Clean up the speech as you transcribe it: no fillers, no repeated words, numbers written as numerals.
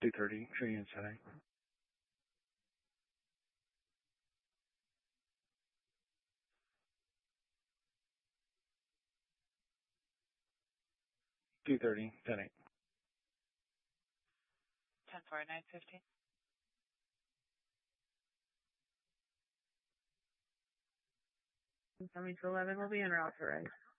2:30, Trinity setting. $2:30, setting. 10-4, 9:15. Coming to 11 will be en route to right.